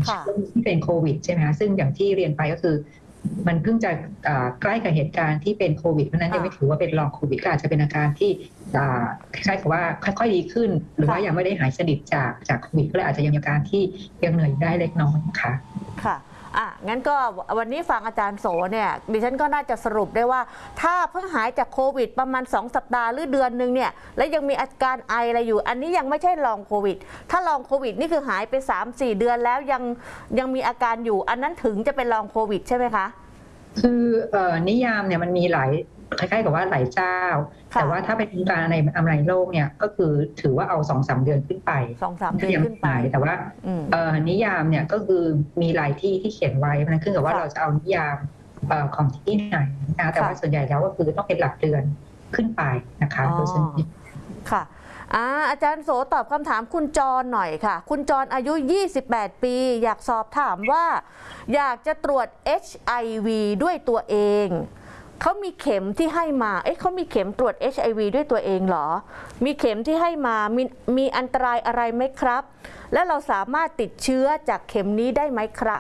ช่วงค่ะที่เป็นโควิดใช่ไหมคะซึ่งอย่างที่เรียนไปก็คือมันเพิ่งจะใกล้กับเหตุการณ์ที่เป็นโควิดเพราะนั้นยังไม่ถือว่าเป็นลองโควิดก็อาจจะเป็นอาการที่คล้ายๆกับว่าค่อยๆดีขึ้นหรือว่ายังไม่ได้หายสนิทจากโควิดก็เลยอาจจะยังมีอาการที่ยังเหนื่อยได้เล็กน้อยค่ะค่ะงั้นก็วันนี้ฟังอาจารย์โสเนี่ยดิฉันก็น่าจะสรุปได้ว่าถ้าเพิ่งหายจากโควิดประมาณ2 สัปดาห์หรือเดือนนึงเนี่ยแล้วยังมีอาการไออะไรอยู่อันนี้ยังไม่ใช่ลองโควิดถ้าลองโควิดนี่คือหายไป 3-4 เดือนแล้วยังมีอาการอยู่อันนั้นถึงจะเป็นลองโควิดใช่ไหมคะคือนิยามเนี่ยมันมีหลายคล้ายๆกับว่าหลายเจ้าแต่ว่าถ้าเป็นการในโลกเนี่ยก็คือถือว่าเอา2-3 เดือนขึ้นไป 2-3 เดือนขึ้นไปแต่ว่านิยามเนี่ยก็คือมีหลายที่ที่เขียนไว้มันขึ้นกับว่าเราจะเอานิยามของที่ไหนนะแต่ว่าส่วนใหญ่แล้วก็คือต้องเป็นหลักเดือนขึ้นไปนะคะโดยส่วนใหญ่ค่ะอาจารย์โสตอบคำถามคุณจรหน่อยค่ะคุณจรอายุ28 ปีอยากสอบถามว่าอยากจะตรวจ HIV ด้วยตัวเองเขามีเข็มที่ให้มาเขามีเข็มตรวจ HIV ด้วยตัวเองเหรอมีเข็มที่ให้มามีอันตรายอะไรไหมครับและเราสามารถติดเชื้อจากเข็มนี้ได้ไหมครับ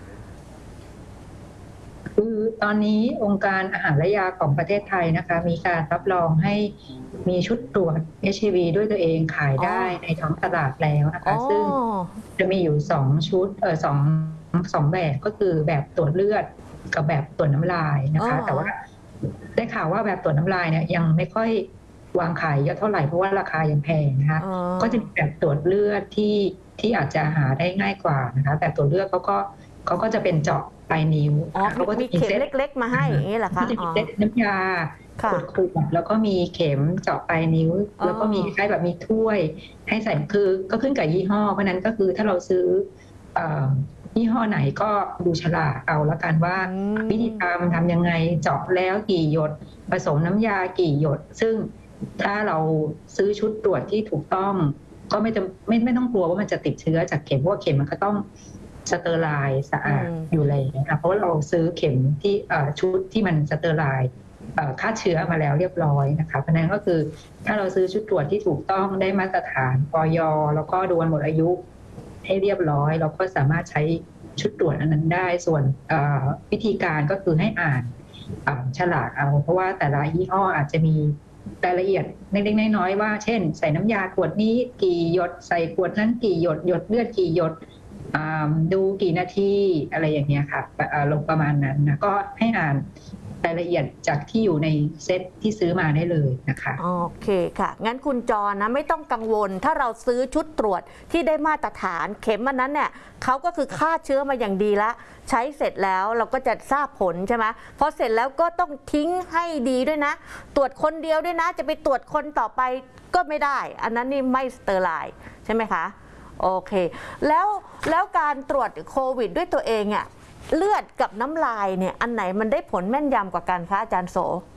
คือตอนนี้องค์การอาหารและยาของประเทศไทยนะคะมีการรับรองให้มีชุดตรวจ HIV ด้วยตัวเองขายได้ในท้องตลาดแล้วนะคะซึ่งจะมีอยู่2 ชุดสองแบบก็คือแบบตรวจเลือดกับแบบตรวจน้ำลายนะคะแต่ว่าได้ข่าวว่าแบบตรวจน้ำลายเนี่ยยังไม่ค่อยวางขายเยอะเท่าไหร่เพราะว่าราคายังแพงนะคะก็จะมีแบบตรวจเลือดที่อาจจะหาได้ง่ายกว่านะคะแบบตรวจเลือดเขาก็จะเป็นเจาะปลายนิ้วเขาก็มีเข็มเล็กๆมาให้อย่างนี้เหรอคะก็จะมีเซตน้ำยาขวดแล้วก็มีเข็มเจาะปลายนิ้วแล้วก็มีคล้ายแบบมีถ้วยให้ใส่คือก็ขึ้นกับยี่ห้อเพราะนั้นก็คือถ้าเราซื้อยี่ห้อไหนก็ดูฉลากเอาละกันว่าวิธีทำยังไงเจาะแล้วกี่หยดผสมน้ำยากี่หยดซึ่งถ้าเราซื้อชุดตรวจที่ถูกต้องก็ไม่ต้องกลัวว่ามันจะติดเชื้อจากเข็มเพราะว่าเข็มมันก็ต้องสเตอร์ไลน์สะอาดอยู่แล้วนะคะเพราะว่าเราซื้อเข็มที่ชุดที่มันสเตอร์ไลน์ฆ่าเชื้อมาแล้วเรียบร้อยนะคะเพราะนั้นก็คือถ้าเราซื้อชุดตรวจที่ถูกต้องได้มาตรฐานอย.แล้วก็ดูวันหมดอายุให้เรียบร้อยเราก็สามารถใช้ชุดตรวจอันนั้นได้ส่วนวิธีการก็คือให้อ่านฉลากเอาเพราะว่าแต่ละยี่ห้ออาจจะมีรายละเอียดเล็กๆน้อยๆว่าเช่นใส่น้ำยาขวดนี้กี่หยดใส่ขวดนั้นกี่หยดหยดเลือดกี่หยดดูกี่นาทีอะไรอย่างเงี้ยค่ะลงประมาณนั้นนะก็ให้อ่านรายละเอียดจากที่อยู่ในเซตที่ซื้อมาได้เลยนะคะโอเคค่ะงั้นคุณจรนะไม่ต้องกังวลถ้าเราซื้อชุดตรวจที่ได้มาตรฐานเข็มมันนั้นเนี่ยเขาก็คือฆ่าเชื้อมาอย่างดีละใช้เสร็จแล้วเราก็จะทราบผลใช่ไหมพอเสร็จแล้วก็ต้องทิ้งให้ดีด้วยนะตรวจคนเดียวด้วยนะจะไปตรวจคนต่อไปก็ไม่ได้อันนั้นนี่ไม่สเตอร์ไลน์ใช่ไหมคะโอเคแล้วการตรวจโควิดด้วยตัวเองอ่ะเลือดกับน้ำลายเนี่ยอันไหนมันได้ผลแม่นยำกว่ากันคะอาจารย์โส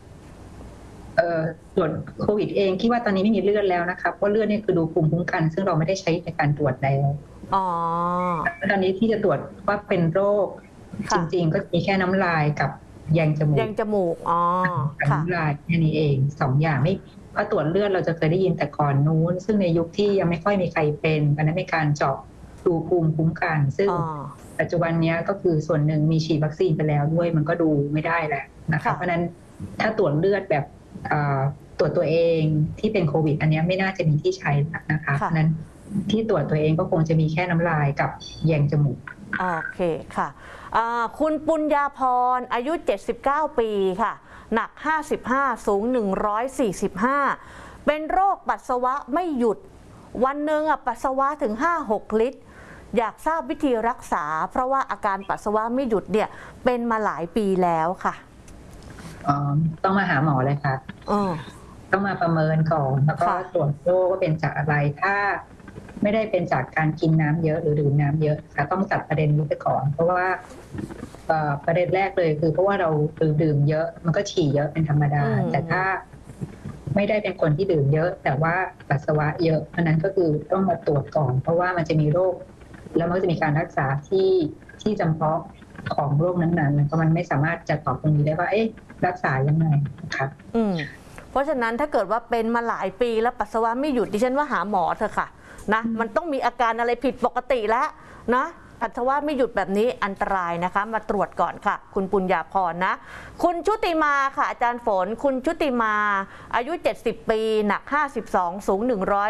ตรวจโควิดเองคิดว่าตอนนี้ไม่มีเลือดแล้วนะคะเพราะเลือดนี่คือดูภูมิคุ้มกันซึ่งเราไม่ได้ใช้ในการตรวจแล้วตอนนี้ที่จะตรวจว่าเป็นโรคจริงๆก็มีแค่น้ำลายกับแยงจมูกกับน้ำลายแค่นี้เอง2 อย่างไม่เพราะตรวจเลือดเราจะเคยได้ยินแต่ก่อนนู้นซึ่งในยุคที่ยังไม่ค่อยมีใครเป็นเพราะนั้นในการเจาะดูภูมิคุ้มกันซึ่งปัจจุบันนี้ก็คือส่วนหนึ่งมีฉีดวัคซีนไปแล้วด้วยมันก็ดูไม่ได้แหละนะคะเพราะนั้นถ้าตรวจเลือดแบบตรวจตัวเองที่เป็นโควิดอันนี้ไม่น่าจะมีที่ใช้นะคะเพราะนั้นที่ตรวจตัวเองก็คงจะมีแค่น้ำลายกับแยงจมูกโอเคค่ะคุณปุญญาพรอายุ79 ปีค่ะหนัก55สูง145เป็นโรคปัสสาวะไม่หยุดวันหนึ่งปัสสาวะถึง 5-6 ลิตรอยากทราบวิธีรักษาเพราะว่าอาการปัสสาวะไม่หยุดเนี่ยเป็นมาหลายปีแล้วค่ะต้องมาหาหมอเลยค่ะต้องมาประเมินก่อนแล้วก็ตรวจโรคว่าเป็นจากอะไรถ้าไม่ได้เป็นจากการกินน้ำเยอะหรือดื่มน้ำเยอะค่ะต้องตัดประเด็นนี้ไปก่อนเพราะว่าประเด็นแรกเลยคือเพราะว่าเราดื่มเยอะมันก็ฉี่เยอะเป็นธรรมดาแต่ถ้าไม่ได้เป็นคนที่ดื่มเยอะแต่ว่าปัสสาวะเยอะเพราะนั้นก็คือต้องมาตรวจก่อนเพราะว่ามันจะมีโรคแล้วมันก็จะมีการรักษาที่จำเพาะของโรคนั้นๆเพราะมันไม่สามารถจะตอบตรงนี้ได้ว่ารักษายังไงนะคะเพราะฉะนั้นถ้าเกิดว่าเป็นมาหลายปีแล้วปัสสาวะไม่หยุดดิฉันว่าหาหมอเถอะค่ะนะมันต้องมีอาการอะไรผิดปกติแล้วนะปัสสาวะไม่หยุดแบบนี้อันตรายนะคะมาตรวจก่อนค่ะคุณปุญญาพรนะคุณชุติมาค่ะอาจารย์ฝนคุณชุติมาอายุ70ปีหนัก52สูง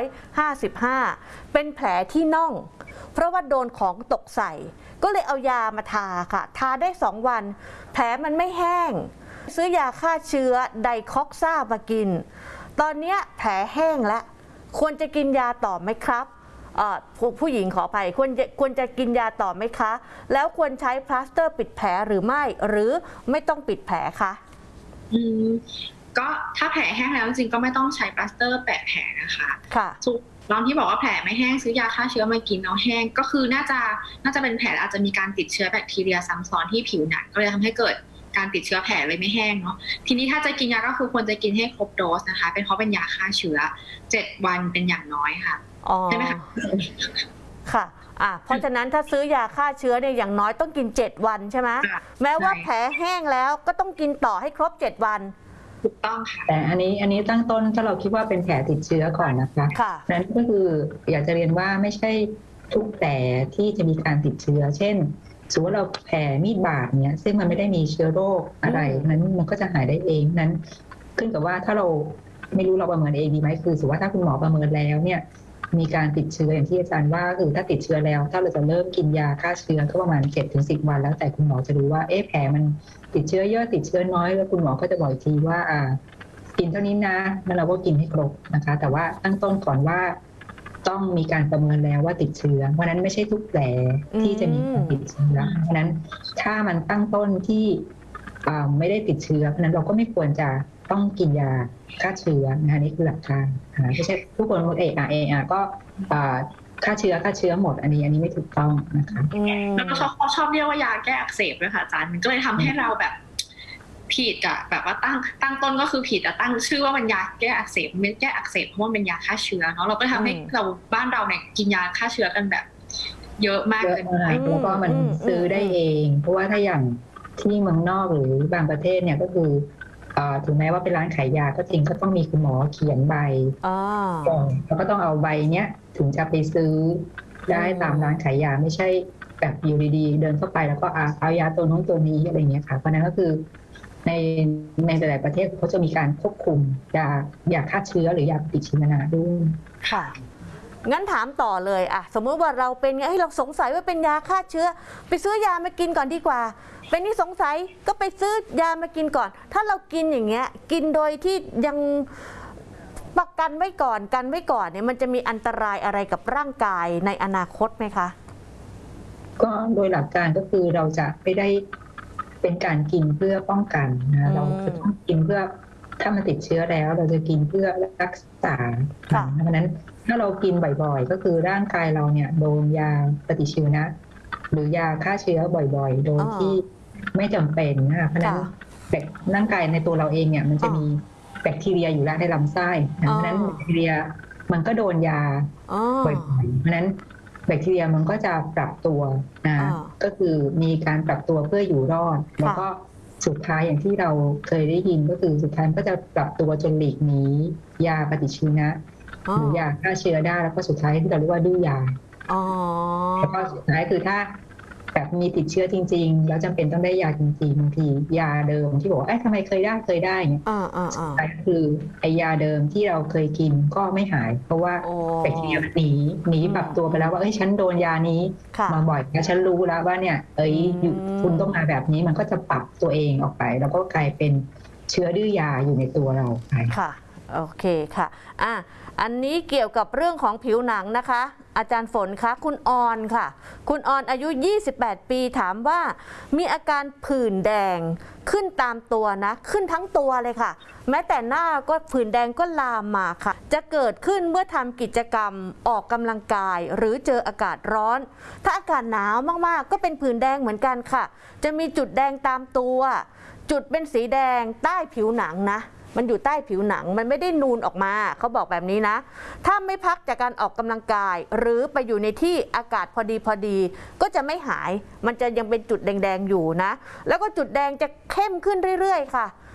155เป็นแผลที่น่องเพราะว่าโดนของตกใส่ก็เลยเอายามาทาค่ะทาได้2 วันแผลมันไม่แห้งซื้อยาฆ่าเชื้อไดคอกซ่ามากินตอนนี้แผลแห้งแล้วควรจะกินยาต่อไหมครับผู้หญิงขออภัยควรจะกินยาต่อไหมคะแล้วควรใช้พลาสเตอร์ปิดแผลหรือไม่หรือไม่ต้องปิดแผลคะก็ถ้าแผลแห้งแล้วจริงก็ไม่ต้องใช้พลาสเตอร์แปะแผลนะคะค่ะตอนที่บอกว่าแผลไม่แห้งซื้อยาฆ่าเชื้อมากินเอาแห้งก็คือน่าจะเป็นแผลอาจจะมีการติดเชื้อแบคทีเรียซ้ำซ้อนที่ผิวหนังก็เลยทำให้เกิดการติดเชื้อแผลเลยไม่แห้งเนาะทีนี้ถ้าจะกินยาก็คือควรจะกินให้ครบโดสนะคะเพราะเป็นยาฆ่าเชื้อ7 วันเป็นอย่างน้อยค่ะใช่ไหมคะค่ะเพราะฉะนั้นถ้าซื้อยาฆ่าเชื้อเนี่ยอย่างน้อยต้องกิน7 วันใช่ไหมแม้ว่าแผลแห้งแล้วก็ต้องกินต่อให้ครบ7 วันถูกต้องค่ะแต่อันนี้ตั้งต้นถ้าเราคิดว่าเป็นแผลติดเชื้อก่อนนะคะนั้นก็คืออยากจะเรียนว่าไม่ใช่ทุกแผลที่จะมีการติดเชื้อเช่นสมมติเราแผลมีดบาดเนี่ยซึ่งมันไม่ได้มีเชื้อโรคอะไรนั้นมันก็จะหายได้เองนั้นขึ้นกับว่าถ้าเราไม่รู้เราประเมินเองดีไหมคือสมมติว่าถ้าคุณหมอประเมินแล้วเนี่ยมีการติดเชื้ออย่างที่อาจารย์ว่าคือถ้าติดเชื้อแล้วถ้าเราจะเริ่มกินยาฆ่าเชื้อก็ประมาณ7-10 วันแล้วแต่คุณหมอจะรู้ว่าแผลมันติดเชื้อเยอะติดเชื้อน้อยแล้วคุณหมอก็จะบอกทีว่ากินเท่านี้นะแล้วเราก็กินให้ครบนะคะแต่ว่าตั้งต้นก่อนว่าต้องมีการประเมินแล้วว่าติดเชื้อเพราะนั้นไม่ใช่ทุกแผลที่จะมีการติดเชื้อเพราะนั้นถ้ามันตั้งต้นที่ไม่ได้ติดเชื้อเพราะนั้นเราก็ไม่ควรจะต้องกินยาฆ่าเชื้อนะคะนี่คือหลักการไม่ใช่ทุกคนก็ฆ่าเชื้อหมดอันนี้ไม่ถูกต้องนะคะแล้วก็ชอบเรียกว่ายาแก้อักเสบด้วยค่ะอาจารย์มันก็เลยทำให้เราแบบผิดอะแบบว่าตั้งต้นก็คือผิดอะตั้งชื่อว่ามันยาแก้อักเสบไม่แก้อักเสบเพราะว่าเป็นยาฆ่าเชื้อเนาะเราก็ทำให้เราบ้านเราเนี่ยกินยาฆ่าเชื้อกันแบบเยอะมากเกินไปแล้วก็มันซื้อได้เองเพราะว่าถ้าอย่างที่เมืองนอกหรือบางประเทศเนี่ยก็คือถึงแม้ว่าเป็นร้านขายยาก็จริงก็ต้องมีคุณหมอเขียนใบแล้วก็ต้องเอาใบเนี้ยถึงจะไปซื้อได้ตามร้านขายยาไม่ใช่แบบอยู่ดีๆเดินเข้าไปแล้วก็เอายาตัวนู้นตัวนี้อะไรเงี้ยค่ะเพราะนั้นก็คือในหลายๆประเทศเขาจะมีการควบคุมยาฆ่าเชื้อหรือยาปฏิชีวนะด้วยค่ะงั้นถามต่อเลยสมมติว่าเราเป็นไงเราสงสัยว่าเป็นยาฆ่าเชื้อไปซื้อยามากินก่อนดีกว่าเป็นนี่สงสัยก็ไปซื้อยามากินก่อนถ้าเรากินอย่างเงี้ยกินโดยที่ยังประกันไว้ก่อนเนี่ยมันจะมีอันตรายอะไรกับร่างกายในอนาคตไหมคะก็โดยหลักการก็คือเราจะไม่ได้เป็นการกินเพื่อป้องกันนะเราจะต้องกินเพื่อถ้ามันติดเชื้อแล้วเราจะกินเพื่อรักษาเพราะนั้นถ้าเรากินบ่อยๆก็คือร่างกายเราเนี่ยโดนยาปฏิชีวนะหรือยาฆ่าเชื้อบ่อยๆโดยที่ไม่จำเป็นนะคะเพราะนั้นร่างกายในตัวเราเองเนี่ยมันจะมีแบคทีเรียอยู่แล้วในลำไส้เพราะนั้นแบคทีเรียมันก็โดนยาบ่อยๆเพราะนั้นแบคทีเรียมันก็จะปรับตัวนะก็คือมีการปรับตัวเพื่ออยู่รอดแล้วก็สุดท้ายอย่างที่เราเคยได้ยินก็คือสุดท้ายก็จะปรับตัวจนหลีกหนียาปฏิชีวนะหรือยาฆ่าเชื้อได้แล้วก็สุดท้ายที่เราเรียกว่าดื้อยาแล้วก็สุดท้ายคือถ้าแบบมีติดเชื้อจริงๆแล้วจำเป็นต้องได้ยาจริงๆบางทียาเดิมที่บอกว่าทำไมเคยได้เนี่ยคือไอยาเดิมที่เราเคยกินก็ไม่หายเพราะว่าแบคทีเรียหนีปรับตัวไปแล้วว่าฉันโดนยานี้มาบ่อยแล้วฉันรู้แล้วว่าเนี่ยคุณต้องมาแบบนี้มันก็จะปรับตัวเองออกไปแล้วก็กลายเป็นเชื้อดื้อยาอยู่ในตัวเราค่ะโอเคค่ะอันนี้เกี่ยวกับเรื่องของผิวหนังนะคะอาจารย์ฝนคะคุณออนค่ะคุณออนอายุ28ปีถามว่ามีอาการผื่นแดงขึ้นตามตัวนะขึ้นทั้งตัวเลยค่ะแม้แต่หน้าก็ผื่นแดงก็ลามมาค่ะจะเกิดขึ้นเมื่อทำกิจกรรมออกกำลังกายหรือเจออากาศร้อนถ้าอากาศหนาวมากๆก็เป็นผื่นแดงเหมือนกันค่ะจะมีจุดแดงตามตัวจุดเป็นสีแดงใต้ผิวหนังนะมันอยู่ใต้ผิวหนังมันไม่ได้นูนออกมาเขาบอกแบบนี้นะถ้าไม่พักจากการออกกำลังกายหรือไปอยู่ในที่อากาศพอดีก็จะไม่หายมันจะยังเป็นจุดแดงๆอยู่นะแล้วก็จุดแดงจะเข้มขึ้นเรื่อยๆค่ะ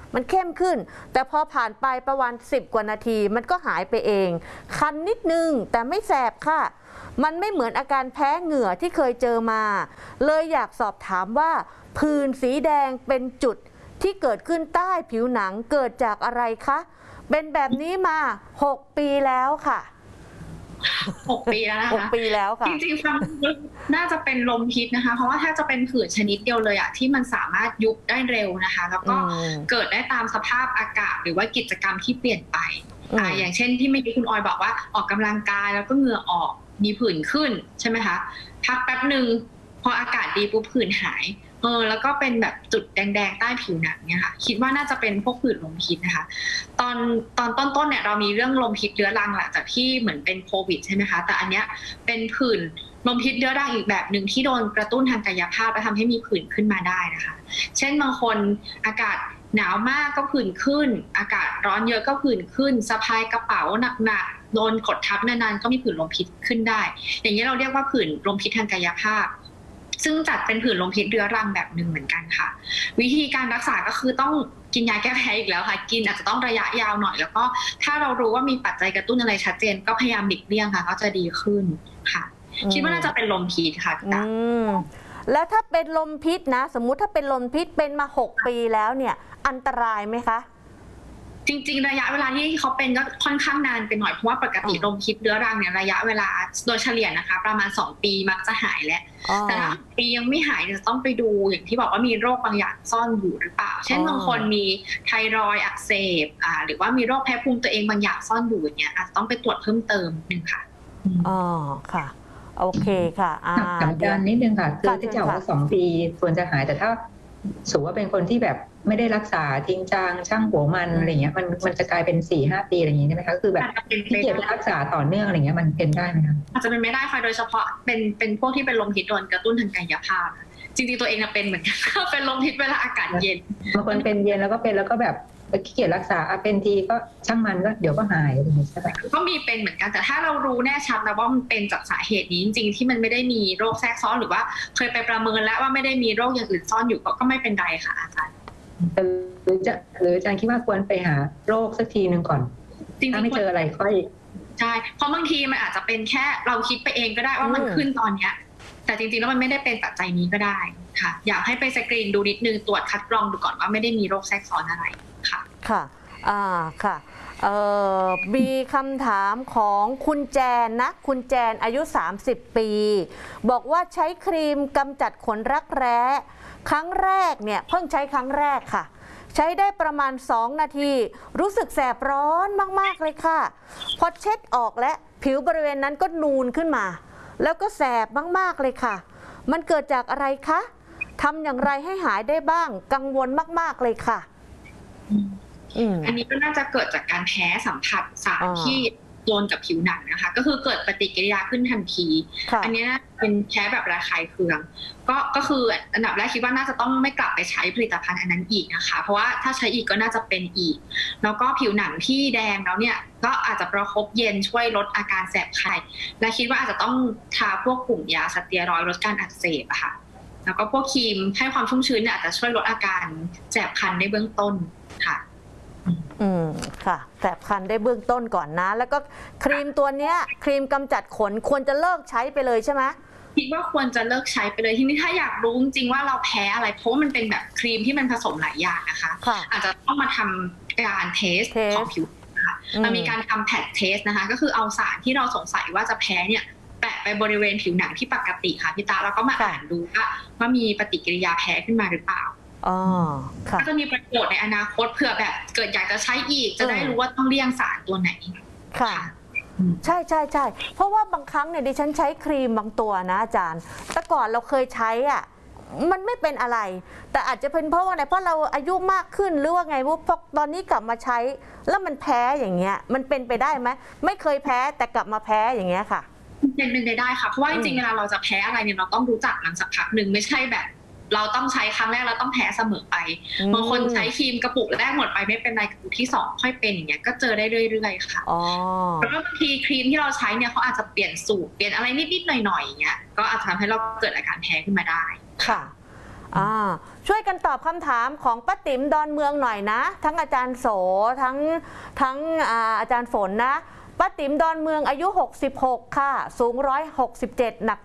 มันเข้มขึ้น แต่พอผ่านไปประมาณ10 กว่านาทีมันก็หายไปเอง คันนิดนึงแต่ไม่แสบค่ะ มันไม่เหมือนอาการแพ้เหงื่อที่เคยเจอมา เลยอยากสอบถามว่าผื่นสีแดงเป็นจุดที่เกิดขึ้นใต้ผิวหนังเกิดจากอะไรคะเป็นแบบนี้มา6 ปีแล้วค่ะ 6 ปีแล้วนะคะ 6 ปีแล้วค่ะจริงๆฟังน่าจะเป็นลมพิษนะคะเพราะว่าถ้าจะเป็นผื่นชนิดเดียวเลยอะที่มันสามารถยุบได้เร็วนะคะแล้วก็เกิดได้ตามสภาพอากาศหรือว่ากิจกรรมที่เปลี่ยนไปอย่างเช่นที่เมื่อกี้คุณออยบอกว่าออกกำลังกายแล้วก็เหงื่อออกมีผื่นขึ้นใช่ไหมคะพักแป๊บหนึ่งพออากาศดีปุ๊บผื่นหายแล้วก็เป็นแบบจุดแดงๆใต้ผิวหนังเนี่ยค่ะคิดว่าน่าจะเป็นพวกผื่นลมพิษนะคะตอนต้นเนี่ยเรามีเรื่องลมพิษเรื้อรังหลังจากที่เหมือนเป็นโควิดใช่ไหมคะแต่อันเนี้ยเป็นผื่นลมพิษเรื้อรังอีกแบบหนึ่งที่โดนกระตุ้นทางกายภาพและทำให้มีผื่นขึ้นมาได้นะคะเช่นบางคนอากาศหนาวมากก็ผื่นขึ้นอากาศร้อนเยอะก็ผื่นขึ้นสะพายกระเป๋าหนักๆโดนกดทับนานๆก็มีผื่นลมพิษขึ้นได้อย่างนี้เราเรียกว่าผื่นลมพิษทางกายภาพซึ่งจัดเป็นผื่นลมพิษเรื้อรังแบบหนึ่งเหมือนกันค่ะวิธีการรักษาก็คือต้องกินยาแก้แพ้อีกแล้วค่ะกินอาจจะต้องระยะยาวหน่อยแล้วก็ถ้าเรารู้ว่ามีปัจจัยกระตุ้นอะไรชัดเจนก็พยายามหลีกเลี่ยงค่ะก็จะดีขึ้นค่ะคิดว่าน่าจะเป็นลมพิษค่ะแล้วถ้าเป็นลมพิษนะสมมุติถ้าเป็นลมพิษเป็นมา6 ปีแล้วเนี่ยอันตรายไหมคะจริงๆระยะเวลาที่เขาเป็นก็ค่อนข้างนานไปหน่อยเพราะว่าปกติลมพิษเรื้อรังเนี่ยระยะเวลาโดยเฉลี่ยนะคะประมาณ2 ปีมักจะหายแล้วแต่ถ้าปียังไม่หายจะต้องไปดูอย่างที่บอกว่ามีโรคบางอย่างซ่อนอยู่หรือเปล่าเช่นบางคนมีไทรอยด์อักเสบหรือว่ามีโรคแพ้ภูมิตัวเองบางอย่างซ่อนอยู่อย่างเงี้ยอาจจะต้องไปตรวจเพิ่มเติมนึงค่ะค่ะโอเคค่ะถามอาจารย์นิดนึงค่ะคือที่จะบอกว่า2 ปีควรจะหายแต่ถ้าสมมติว่าเป็นคนที่แบบไม่ได้รักษาทิ้งจังช่างหัวมันอะไรเงี้ยมันจะกลายเป็น4-5 ปีอะไรอย่างงี้ใช่ไหมคะคือแบบที่เกียรรักษาต่อเนื่องอะไรเงี้ยมันเป็นได้ไหมคะอาจจะเป็นไม่ได้ค่ะโดยเฉพาะเป็นพวกที่เป็นลมพิษโดนกระตุ้นทางกายภาพจริงๆตัวเองเป็นเหมือนกันเป็นลมพิษเวลาอากาศเย็นบางคนเป็นเย็นแล้วก็เป็นแล้วก็แบบขี้เกียจรักษาเป็นทีก็ช่างมันก็เดี๋ยวก็หายอะไรอย่างเงี้ยใช่ไหมก็มีเป็นเหมือนกันแต่ถ้าเรารู้แน่ชัดนะว่ามันเป็นจากสาเหตุนี้จริงๆที่มันไม่ได้มีโรคแทรกซ้อนหรือว่าเคยไปประเมินแล้วว่าไม่ได้มีโรคอย่างอื่นซ่อนอยู่ก็ไม่เป็นไรค่ะอาจารย์หรืออาจารย์คิดว่าควรไปหาโรคสักทีนึงก่อนถ้าไม่เจออะไรค่อยใช่เพราะบางทีมันอาจจะเป็นแค่เราคิดไปเองก็ได้ว่ามันขึ้นตอนเนี้ยแต่จริงๆแล้วมันไม่ได้เป็นปัจจัยนี้ก็ได้ค่ะอยากให้ไปสกรีนดูนิดนึงตรวจคัดกรองดูก่อนว่าไม่ได้มีโรคแทรกซ้อนอะไรค่ะค่ะค่ะมีคำถามของคุณแจนนะคุณแจนอายุ30 ปีบอกว่าใช้ครีมกำจัดขนรักแร้ครั้งแรกเนี่ยเพิ่งใช้ครั้งแรกค่ะใช้ได้ประมาณ2 นาทีรู้สึกแสบร้อนมากๆเลยค่ะพอเช็ดออกและผิวบริเวณนั้นก็นูนขึ้นมาแล้วก็แสบมากๆเลยค่ะมันเกิดจากอะไรคะทำอย่างไรให้หายได้บ้างกังวลมากๆเลยค่ะอันนี้ก็น่าจะเกิดจากการแพ้สัมผัสสารที่โดนกับผิวหนังนะคะก็คือเกิดปฏิกิริยาขึ้นทันทีอันนี้เป็นแพ้แบบระคายเคืองก็คืออันดับแรกคิดว่าน่าจะต้องไม่กลับไปใช้ผลิตภัณฑ์อันนั้นอีกนะคะเพราะว่าถ้าใช้อีกก็น่าจะเป็นอีกแล้วก็ผิวหนังที่แดงแล้วเนี่ยก็อาจจะประคบเย็นช่วยลดอาการแสบคันและคิดว่าอาจจะต้องทาพวกกลุ่มยาสเตียรอยด์ลดการอักเสบอะค่ะแล้วก็พวกครีมให้ความชุ่มชื้นเนี่ยอาจจะช่วยลดอาการแสบคันในเบื้องต้นค่ะค่ะแสบคันได้เบื้องต้นก่อนนะแล้วก็ครีมตัวเนี้ยครีมกำจัดขนควรจะเลิกใช้ไปเลยใช่ไหมคิดว่าควรจะเลิกใช้ไปเลยทีนี้ถ้าอยากรู้จริงๆว่าเราแพ้อะไรเพราะมันเป็นแบบครีมที่มันผสมหลายอย่างนะคะอาจจะต้องมาทำการเทสของผิวนะคะมันมีการทำแพทเทสนะคะก็คือเอาสารที่เราสงสัยว่าจะแพ้เนี่ยแปะไปบริเวณผิวหนังที่ปกติค่ะพี่ตาแล้วก็มาอ่านดูว่ามีปฏิกิริยาแพ้ขึ้นมาหรือเปล่าก็จะมีประโยชน์ในอนาคตเผื่อแบบเกิดอยากจะใช้อีกจะได้รู้ว่าต้องเลี่ยงสารตัวไหนค่ะใช่เพราะว่าบางครั้งเนี่ยดิฉันใช้ครีมบางตัวนะอาจารย์แต่ก่อนเราเคยใช้มันไม่เป็นอะไรแต่อาจจะเป็นเพราะว่าเพราะเราอายุมากขึ้นหรือว่าไงว่าพอตอนนี้กลับมาใช้แล้วมันแพ้อย่างเงี้ยมันเป็นไปได้ไหมไม่เคยแพ้แต่กลับมาแพ้อย่างเงี้ยค่ะเป็นไปได้ค่ะเพราะว่าจริงๆเวลาเราจะแพ้อะไรเนี่ยเราต้องรู้จักมันสักพักหนึ่งไม่ใช่แบบเราต้องใช้ครั้งแรกเราต้องแพ้เสมอไปบางคนใช้ครีมกระปุกแรกหมดไปไม่เป็นไรกระปุกที่2ค่อยเป็นอย่างเงี้ยก็เจอได้เรื่อยๆค่ะแล้วบางทีครีมที่เราใช้เนี่ยเขาอาจจะเปลี่ยนสูตรเปลี่ยนอะไรนิดๆหน่อยๆอย่างเงี้ยก็อาจจะทำให้เราเกิดอาการแพ้ขึ้นมาได้ค่ะช่วยกันตอบคำถามของป้าติ๋มดอนเมืองหน่อยนะทั้งอาจารย์โสทั้งอาจารย์ฝนนะป้าติ๋มดอนเมืองอายุ66ค่ะสูง167หนัก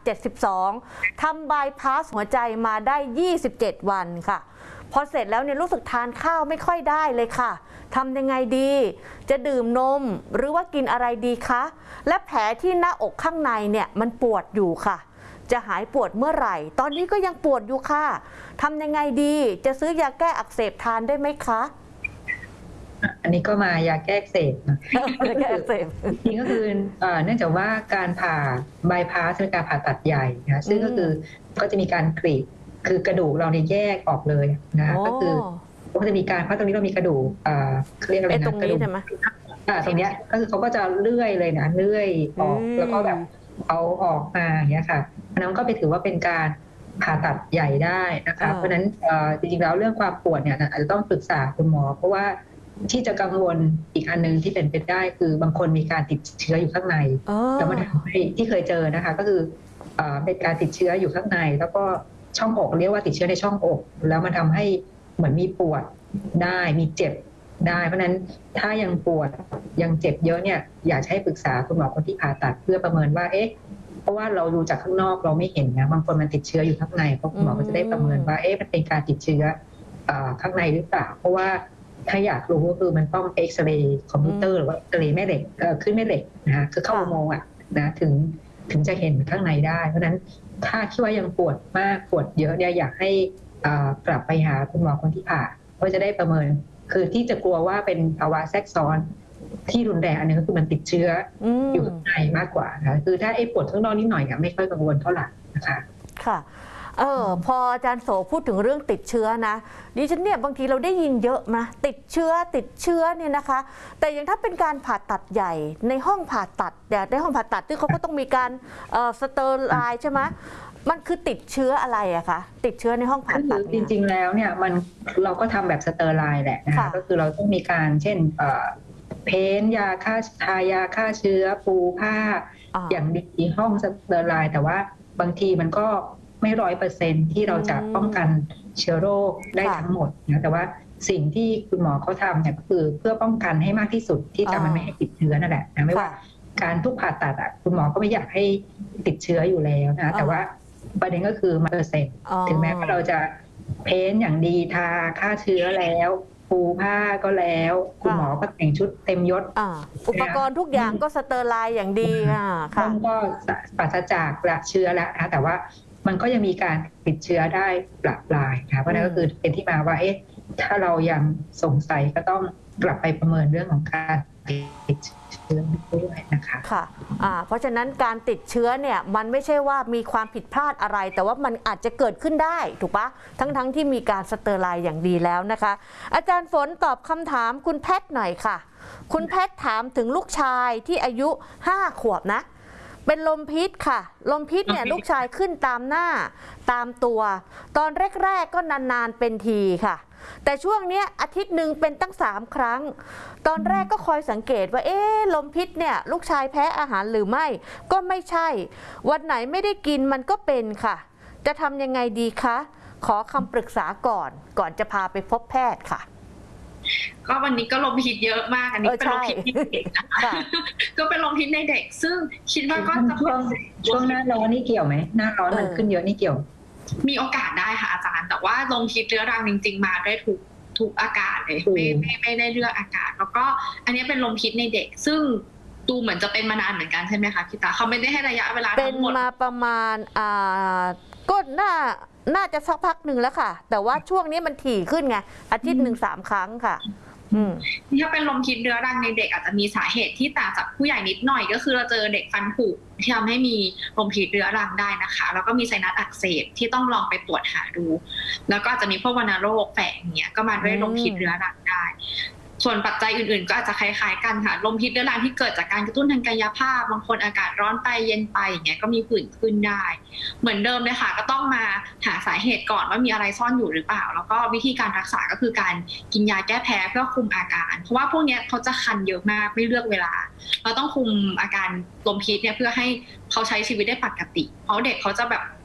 72ทำบายพาสหัวใจมาได้27วันค่ะพอเสร็จแล้วเนี่ยรู้สึกทานข้าวไม่ค่อยได้เลยค่ะทำยังไงดีจะดื่มนมหรือว่ากินอะไรดีคะและแผลที่หน้าอกข้างในเนี่ยมันปวดอยู่ค่ะจะหายปวดเมื่อไหร่ตอนนี้ก็ยังปวดอยู่ค่ะทำยังไงดีจะซื้อยาแก้อักเสบทานได้ไหมคะอันนี้ก็มายาแก้อักเสบนะยาแก้อักเสบจริงก็คือเนื่องจากว่าการผ่าบายพาสเป็นการผ่าตัดใหญ่นะซึ่งก็คือก็จะมีการกรีดคือกระดูกเราเนี่ยแยกออกเลยนะก็คือก็จะมีการเพราะตรงนี้เรามีกระดูกเขาเรียกอะไรนะตรงนี้ใช่ไหมตรงเนี้ยก็คือเขาก็จะเลื่อยเลยนะเลื่อยออกแล้วก็แบบเอาออกมาอย่างเงี้ยค่ะอันนั้นก็ไปถือว่าเป็นการผ่าตัดใหญ่ได้นะคะเพราะฉะนั้นจริงๆแล้วเรื่องความปวดเนี่ยอาจจะต้องปรึกษาคุณหมอเพราะว่าที่จะกังวลอีกอันนึงที่เป็นไปได้คือบางคนมีการติดเชื้ออยู่ข้างในแล้วมันทำให้ที่เคยเจอนะคะก็คือเป็นการติดเชื้ออยู่ข้างในแล้วก็ช่องอกเรียกว่าติดเชื้อในช่องอกแล้วมันทำให้เหมือนมีปวดได้มีเจ็บได้เพราะฉะนั้นถ้ายังปวดยังเจ็บเยอะเนี่ยอยากให้ปรึกษาคุณหมอคนที่ผ่าตัดเพื่อประเมินว่าเพราะว่าเราดูจากข้างนอกเราไม่เห็นนะบางคนมันติดเชื้ออยู่ข้างในเพราะคุณหมอก็จะได้ประเมินว่ามันเป็นการติดเชื้อข้างในหรือเปล่าเพราะว่าถ้าอยากรู้ก็คือมันต้องเอ็กซเรย์คอมพิวเตอร์หรือว่าเอ็กซเรย์แม่เหล็กขึ้นแม่เหล็กนะคือเข้าอุโมงค์นะถึงจะเห็นข้างในได้เพราะฉะนั้นถ้าคิดว่ายังปวดมากปวดเยอะเนี่ยอยากให้กลับไปหาคุณหมอคนที่ผ่าเพื่อจะได้ประเมินคือที่จะกลัวว่าเป็นภาวะแทรกซ้อนที่รุนแรงอันนึงก็คือมันติดเชื้ออยู่ข้างในมากกว่านะคือถ้าปวดข้างนอกนิดหน่อยไม่ค่อยกังวลเท่าไหร่นะคะค่ะพออาจารย์โสพูดถึงเรื่องติดเชื้อนะดิฉันเนี่ยบางทีเราได้ยินเยอะนะติดเชื้อเนี่ยนะคะแต่อย่างถ้าเป็นการผ่าตัดใหญ่ในห้องผ่าตัดในห้องผ่าตัดที่เขาก็ต้องมีการสเตอร์ไลน์ใช่ไหมมันคือติดเชื้ออะไรอะคะติดเชื้อในห้องผ่าตัดจริงๆแล้วเนี่ยเราก็ทำแบบสเตอร์ไลน์แหละนะคะก็คือเราต้องมีการเช่นเพ้นยาฆ่าทายาฆ่าเชื้อปูผ้าอย่างดีห้องสเตอร์ไลน์แต่ว่าบางทีมันก็ไม่100%ที่เราจะป้องกันเชื้อโรคได้ทั้งหมดนะแต่ว่าสิ่งที่คุณหมอเขาทำเนี่ยก็คือเพื่อป้องกันให้มากที่สุดที่จะมันไม่ให้ติดเชื้อนั่นแหละนะไม่ว่าการทุกผ่าตัดคุณหมอก็ไม่อยากให้ติดเชื้ออยู่แล้วนะแต่ว่าประเด็นก็คือ100%ถึงแม้ว่าเราจะเพ้นอย่างดีทาฆ่าเชื้อแล้วปูผ้าก็แล้วคุณหมอก็แต่งชุดเต็มยศอุปกรณ์ทุกอย่างก็สเตอร์ไลน์อย่างดีค่ะก็ปราศจากเชื้อแล้วนะแต่ว่ามันก็ยังมีการติดเชื้อได้ปรับปรายนะเพราะนั่นก็คือเป็นที่มาว่าถ้าเรายังสงสัยก็ต้องกลับไปประเมินเรื่องของการติดเชื้อด้วยนะคะค่ะเพราะฉะนั้นการติดเชื้อเนี่ยมันไม่ใช่ว่ามีความผิดพลาดอะไรแต่ว่ามันอาจจะเกิดขึ้นได้ถูกปะทั้งที่มีการสเตอร์ไลน์อย่างดีแล้วนะคะอาจารย์ฝนตอบคำถามคุณแพทหน่อยค่ะคุณแพทถามถึงลูกชายที่อายุ5 ขวบนะเป็นลมพิษค่ะลมพิษเนี่ยลูกชายขึ้นตามหน้าตามตัวตอนแรกๆก็นานๆเป็นทีค่ะแต่ช่วงนี้อาทิตย์หนึ่งเป็นตั้ง3 ครั้งตอนแรกก็คอยสังเกตว่าลมพิษเนี่ยลูกชายแพ้อาหารหรือไม่ก็ไม่ใช่วันไหนไม่ได้กินมันก็เป็นค่ะจะทำยังไงดีคะขอคำปรึกษาก่อนจะพาไปพบแพทย์ค่ะก็วันนี้ก็ลมพิษเยอะมากอันนี้เป็นลมพิษในเด็กนะคะก็เป็นลมพิษในเด็กซึ่งคิดว่าก็จะช่วงหน้าร้อนนี่เกี่ยวไหมหน้าร้อนมันขึ้นเยอะนี่เกี่ยวมีโอกาสได้ค่ะอาจารย์แต่ว่าลมพิษเรื้อรังจริงๆมาได้ทุกอากาศเลยไม่ได้เลือกอากาศแล้วก็อันนี้เป็นลมพิษในเด็กซึ่งดูเหมือนจะเป็นมานานเหมือนกันใช่ไหมคะพี่ตาเขาไม่ได้ให้ระยะเวลาเป็นมาประมาณก็น่าจะสักพักหนึ่งแล้วค่ะแต่ว่าช่วงนี้มันถี่ขึ้นไงอาทิตย์หนึ่ง3 ครั้งค่ะถ้าเป็นลมพิษเรื้อรังในเด็กอาจจะมีสาเหตุที่ต่างจากผู้ใหญ่นิดหน่อยก็คือเราเจอเด็กฟันผุที่ทำให้มีลมพิษเรื้อรังได้นะคะแล้วก็มีไซนัสอักเสบที่ต้องลองไปตรวจหาดูแล้วก็อาจจะมีพวกวัณโรคแฝงเนี่ยก็มาด้วยลมพิษเรื้อรังได้ส่วนปัจจัยอื่นๆก็อาจจะคล้ายๆกันค่ะลมพิษเรื้อรังที่เกิดจากการกระตุ้นทางกายภาพบางคนอากาศร้อนไปเย็นไปอย่างเงี้ยก็มีผื่นขึ้นได้เหมือนเดิมเลยค่ะก็ต้องมาหาสาเหตุก่อนว่ามีอะไรซ่อนอยู่หรือเปล่าแล้วก็วิธีการรักษาก็คือการกินยาแก้แพ้เพื่อคุมอาการเพราะว่าพวกนี้เขาจะคันเยอะมากไม่เลือกเวลาเราต้องคุมอาการลมพิษเนี่ยเพื่อให้เขาใช้ชีวิตได้ปกติเพราะเด็กเขาจะแบบ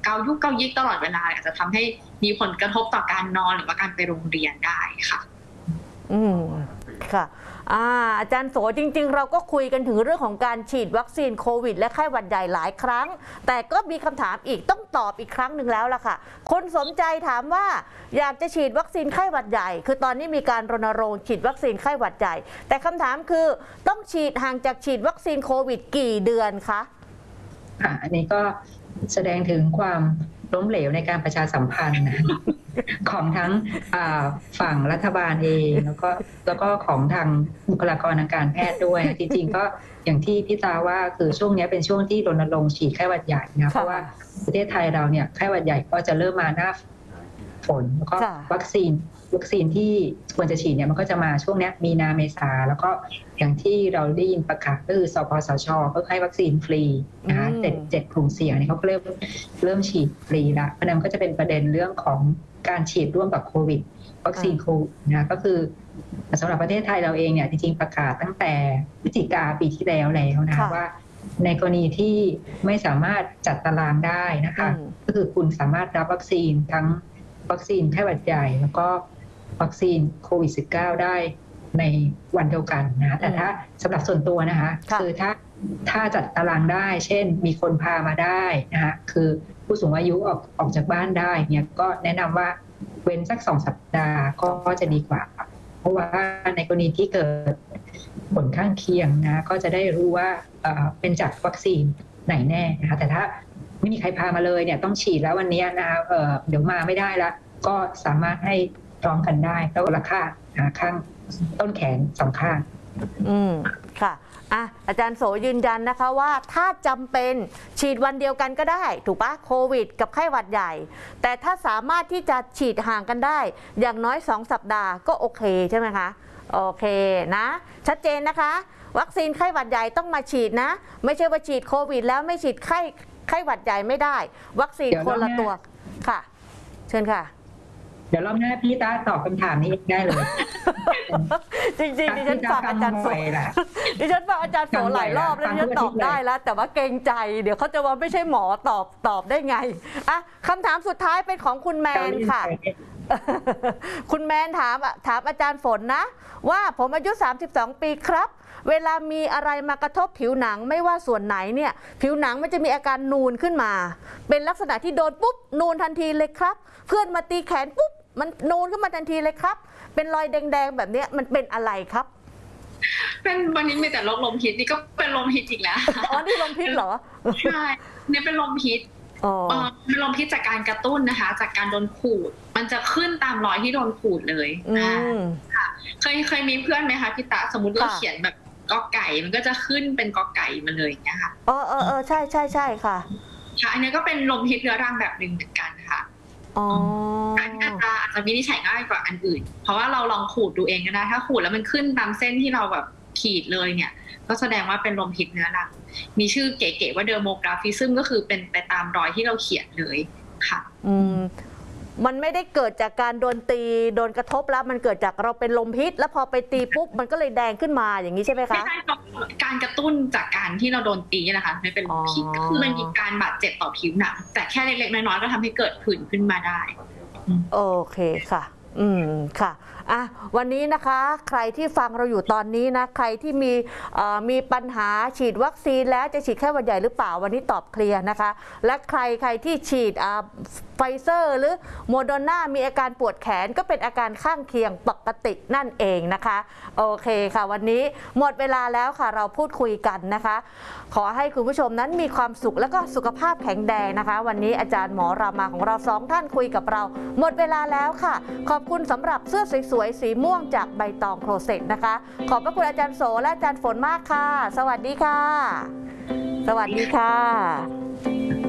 เกายุกเกายิกตลอดเวลาอาจจะทำให้มีผลกระทบต่อการนอนหรือว่าการไปโรงเรียนได้ค่ะค่ะอาจารย์โสจริงๆเราก็คุยกันถึงเรื่องของการฉีดวัคซีนโควิดและไข้หวัดใหญ่หลายครั้งแต่ก็มีคำถามอีกต้องตอบอีกครั้งหนึ่งแล้วล่ะค่ะคนสนใจถามว่าอยากจะฉีดวัคซีนไข้หวัดใหญ่คือตอนนี้มีการรณรงค์ฉีดวัคซีนไข้หวัดใหญ่แต่คำถามคือต้องฉีดห่างจากฉีดวัคซีนโควิดกี่เดือนคะอันนี้ก็แสดงถึงความล้มเหลวในการประชาสัมพันธ์ของทั้งฝั่งรัฐบาลเองแล้วก็ของทางบุคลากรทางการแพทย์ด้วยจริงๆก็อย่างที่พี่ตาว่าคือช่วงนี้เป็นช่วงที่รณรงค์ฉีดไข้หวัดใหญ่นะเพราะว่าประเทศไทยเราเนี่ยไข้หวัดใหญ่ก็จะเริ่มมาหน้าฝนแล้วก็วัคซีนที่ควรจะฉีดเนี่ยมันก็จะมาช่วงนี้มีนาเมษาแล้วก็อย่างที่เราได้ยินประกาศก็คือสปสช.ก็ให้วัคซีนฟรีนะคะ7กลุ่มเสี่ยงเนี่ยเขาเริ่มฉีดฟรีละเพราะนั้นก็จะเป็นประเด็นเรื่องของการฉีดร่วมกับโควิดวัคซีนโควิดนะก็คือสำหรับประเทศไทยเราเองเนี่ยจริงๆประกาศตั้งแต่พฤศจิกาปีที่แล้วนะว่าในกรณีที่ไม่สามารถจัดตารางได้นะคะก็คือคุณสามารถรับวัคซีนทั้งวัคซีนไข้หวัดใหญ่แล้วก็วัคซีนโควิด -19 ได้ในวันเดียวกันนะแต่ถ้าสำหรับส่วนตัวนะคะคือถ้าจัดตารางได้เช่นมีคนพามาได้นะคะคือผู้สูงอายุออกจากบ้านได้เนี่ยก็แนะนำว่าเว้นสัก2 สัปดาห์ก็จะดีกว่าเพราะว่าในกรณีที่เกิดผลข้างเคียงนะก็จะได้รู้ว่าเป็นจากวัคซีนไหนแน่นะคะแต่ถ้าไม่มีใครพามาเลยเนี่ยต้องฉีดแล้ววันนี้นะเดี๋ยวมาไม่ได้ละก็สามารถให้พร้อมกันได้แล้วราคาข้างต้นแขน2 ข้างค่ะอาจารย์โสยืนยันนะคะว่าถ้าจำเป็นฉีดวันเดียวกันก็ได้ถูกปะโควิดกับไข้หวัดใหญ่แต่ถ้าสามารถที่จะฉีดห่างกันได้อย่างน้อย2 สัปดาห์ก็โอเคใช่ไหมคะโอเคนะชัดเจนนะคะวัคซีนไข้หวัดใหญ่ต้องมาฉีดนะไม่ใช่ว่าฉีดโควิดแล้วไม่ฉีดไข้หวัดใหญ่ไม่ได้วัคซีนคนละตัวค่ะเชิญค่ะเดี๋ยวรอบหน้าพี่ตาตอบคำถามนี้ได้เลยจริงๆดิฉันฟังอาจารย์โสหลายรอบแล้วดิฉันตอบได้แล้วแต่ว่าเกรงใจเดี๋ยวเขาจะว่าไม่ใช่หมอตอบได้ไงคำถามสุดท้ายเป็นของคุณแมนค่ะคุณแมนถามอาจารย์ฝนนะว่าผมอายุ32 ปีครับเวลามีอะไรมากระทบผิวหนังไม่ว่าส่วนไหนเนี่ยผิวหนังมันจะมีอาการนูนขึ้นมาเป็นลักษณะที่โดนปุ๊บนูนทันทีเลยครับเพื่อนมาตีแขนปุ๊บมันนูนขึ้นมาทันทีเลยครับเป็นรอยแดงๆแบบนี้มันเป็นอะไรครับเป็นวันนี้มีแต่ลมพิษนี่ก็เป็นลมพิษอีกแล้วนี่ลมพิษเหรอใช่เนี่ยเป็นลมพิษเป็นลมพิษจากการกระตุ้นนะคะจากการโดนขูดมันจะขึ้นตามรอยที่โดนขูดเลยค่ะเคยมีเพื่อนไหมคะพี่ตาสมมติเราเขียนแบบกอไก่มันก็จะขึ้นเป็นกอไก่มาเลยอย่างเงี้ยค่ะใช่ค่ะอันนี้ก็เป็นลมพิษเรื้อรังแบบหนึ่งเหมือนกันค่ะอันนี้อาจจะวินิจฉัยง่ายกว่าอันอื่นเพราะว่าเราลองขูดดูเองก็ได้ถ้าขูดแล้วมันขึ้นตามเส้นที่เราแบบขีดเลยเนี่ยก็แสดงว่าเป็นลมพิษเรื้อรังมีชื่อเก๋ๆว่าเดอร์โมกราฟิซึมก็คือเป็นไปตามรอยที่เราเขียนเลยค่ะมันไม่ได้เกิดจากการโดนตีโดนกระทบแล้วมันเกิดจากเราเป็นลมพิษแล้วพอไปตีปุ๊บมันก็เลยแดงขึ้นมาอย่างนี้ใช่ไหมคะไม่ใช่การกระตุ้นจากการที่เราโดนตีนะคะไม่เป็นลมพิษก็คือมันมีการบาดเจ็บต่อผิวหนังแต่แค่เล็กๆน้อยๆก็ทำให้เกิดผื่นขึ้นมาได้โอเคค่ะค่ะวันนี้นะคะใครที่ฟังเราอยู่ตอนนี้นะใครที่มีปัญหาฉีดวัคซีนแล้วจะฉีดไข้หวัดใหญ่หรือเปล่าวันนี้ตอบเคลียร์นะคะและใครที่ฉีดไฟเซอร์หรือโมเดอร์นามีอาการปวดแขนก็เป็นอาการข้างเคียงปกตินั่นเองนะคะโอเคค่ะวันนี้หมดเวลาแล้วค่ะเราพูดคุยกันนะคะขอให้คุณผู้ชมนั้นมีความสุขและก็สุขภาพแข็งแรงนะคะวันนี้อาจารย์หมอรามาของเรา2 ท่านคุยกับเราหมดเวลาแล้วค่ะขอบคุณสำหรับเสื้อสวยๆสีม่วงจากใบตองโครเซตนะคะขอบพระคุณอาจารย์โสและอาจารย์ฝนมากค่ะสวัสดีค่ะสวัสดีค่ะ